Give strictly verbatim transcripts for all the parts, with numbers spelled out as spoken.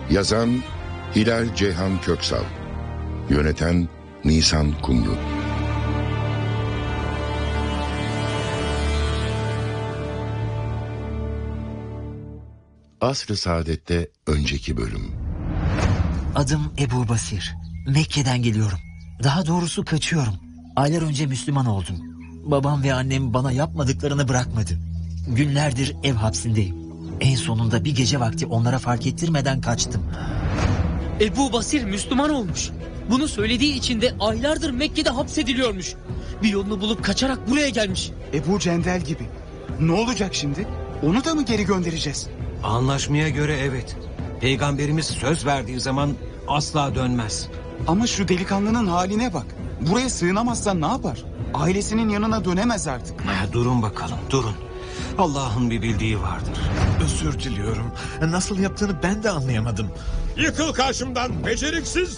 Yazan Hilal Ceyhan Köksal, yöneten Nisan Kumru. Asr-ı Saadet'te önceki bölüm. Adım Ebu Basir. Mekke'den geliyorum. Daha doğrusu kaçıyorum. Aylar önce Müslüman oldum. Babam ve annem bana yapmadıklarını bırakmadı. Günlerdir ev hapsindeyim. En sonunda bir gece vakti onlara fark ettirmeden kaçtım. Ebu Basir Müslüman olmuş. Bunu söylediği için de aylardır Mekke'de hapsediliyormuş. Bir yolunu bulup kaçarak buraya gelmiş. Ebu Cendel gibi. Ne olacak şimdi? Onu da mı geri göndereceğiz? Anlaşmaya göre evet. Peygamberimiz söz verdiği zaman asla dönmez. Ama şu delikanlının haline bak. Buraya sığınamazsa ne yapar? Ailesinin yanına dönemez artık. Ha, durun bakalım, durun. Allah'ın bir bildiği vardır. Özür diliyorum. Nasıl yaptığını ben de anlayamadım. Yıkıl karşımdan beceriksiz.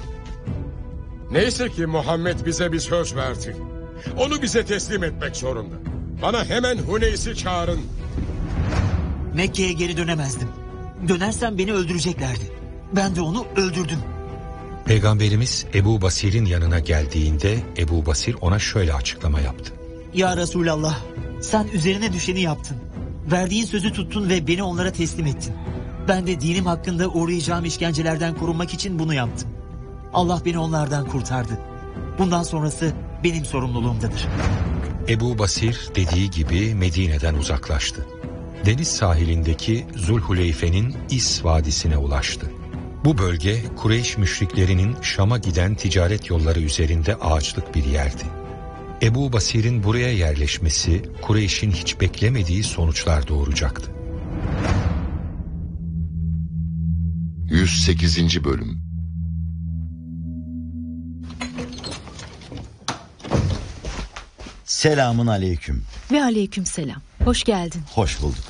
Neyse ki Muhammed bize bir söz verdi. Onu bize teslim etmek zorunda. Bana hemen Huneys'i çağırın. Mekke'ye geri dönemezdim. Dönersem beni öldüreceklerdi. Ben de onu öldürdüm. Peygamberimiz Ebu Basir'in yanına geldiğinde Ebu Basir ona şöyle açıklama yaptı. Ya Resulallah, sen üzerine düşeni yaptın. Verdiğin sözü tuttun ve beni onlara teslim ettin. Ben de dinim hakkında uğrayacağım işkencelerden korunmak için bunu yaptım. Allah beni onlardan kurtardı. Bundan sonrası benim sorumluluğumdadır. Ebu Basir dediği gibi Medine'den uzaklaştı. Deniz sahilindeki Zulhuleyfe'nin İs Vadisi'ne ulaştı. Bu bölge Kureyş müşriklerinin Şam'a giden ticaret yolları üzerinde ağaçlık bir yerdi. Ebu Basir'in buraya yerleşmesi Kureyş'in hiç beklemediği sonuçlar doğuracaktı. yüz sekizinci bölüm. Selamun aleyküm. Ve aleyküm selam. Hoş geldin. Hoş bulduk.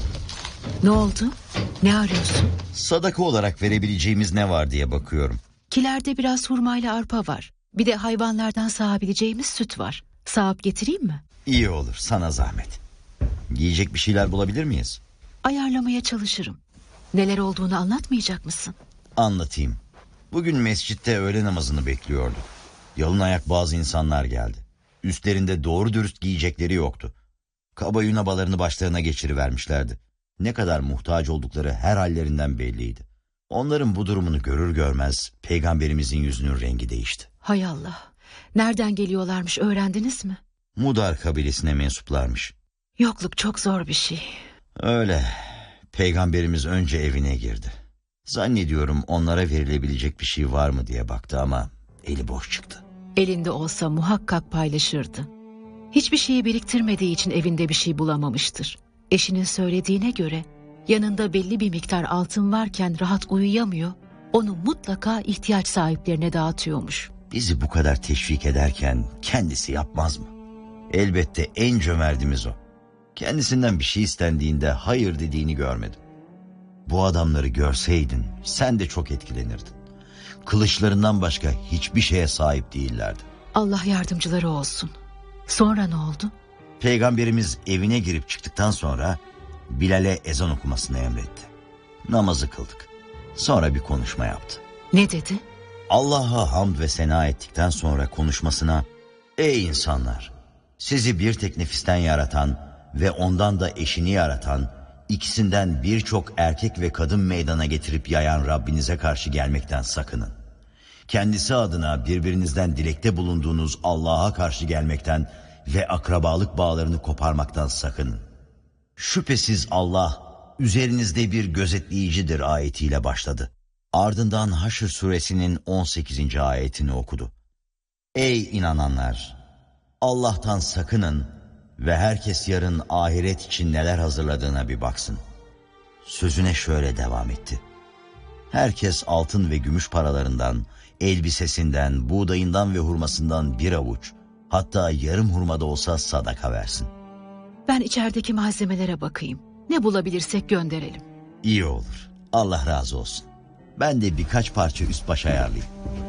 Ne oldu? Ne arıyorsun? Sadaka olarak verebileceğimiz ne var diye bakıyorum. Kilerde biraz hurmayla arpa var. Bir de hayvanlardan sağabileceğimiz süt var. Sağıp getireyim mi? İyi olur, sana zahmet. Giyecek bir şeyler bulabilir miyiz? Ayarlamaya çalışırım. Neler olduğunu anlatmayacak mısın? Anlatayım. Bugün mescitte öğle namazını bekliyorduk. Yalın ayak bazı insanlar geldi. Üstlerinde doğru dürüst giyecekleri yoktu. Kaba yunabalarını başlarına geçirivermişlerdi. Ne kadar muhtaç oldukları her hallerinden belliydi. Onların bu durumunu görür görmez Peygamberimizin yüzünün rengi değişti. Hay Allah. Nereden geliyorlarmış öğrendiniz mi? Mudar kabilesine mensuplarmış. Yokluk çok zor bir şey. Öyle. Peygamberimiz önce evine girdi. Zannediyorum onlara verilebilecek bir şey var mı diye baktı ama eli boş çıktı. Elinde olsa muhakkak paylaşırdı. Hiçbir şeyi biriktirmediği için evinde bir şey bulamamıştır. Eşinin söylediğine göre yanında belli bir miktar altın varken rahat uyuyamıyor, onu mutlaka ihtiyaç sahiplerine dağıtıyormuş. Bizi bu kadar teşvik ederken kendisi yapmaz mı? Elbette en cömertimiz o. Kendisinden bir şey istendiğinde hayır dediğini görmedim. Bu adamları görseydin sen de çok etkilenirdin. Kılıçlarından başka hiçbir şeye sahip değillerdi. Allah yardımcıları olsun. Sonra ne oldu? Peygamberimiz evine girip çıktıktan sonra Bilal'e ezan okumasını emretti. Namazı kıldık. Sonra bir konuşma yaptı. Ne dedi? Allah'a hamd ve sena ettikten sonra konuşmasına, ey insanlar, sizi bir tek nefisten yaratan ve ondan da eşini yaratan, ikisinden birçok erkek ve kadın meydana getirip yayan Rabbinize karşı gelmekten sakının. Kendisi adına birbirinizden dilekte bulunduğunuz Allah'a karşı gelmekten ve akrabalık bağlarını koparmaktan sakının. Şüphesiz Allah üzerinizde bir gözetleyicidir ayetiyle başladı. Ardından Haşr suresinin on sekizinci ayetini okudu. Ey inananlar! Allah'tan sakının ve herkes yarın ahiret için neler hazırladığına bir baksın. Sözüne şöyle devam etti. Herkes altın ve gümüş paralarından, elbisesinden, buğdayından ve hurmasından bir avuç, hatta yarım hurmada olsa sadaka versin. Ben içerideki malzemelere bakayım. Ne bulabilirsek gönderelim. İyi olur. Allah razı olsun. Ben de birkaç parça üst baş ayarlayayım.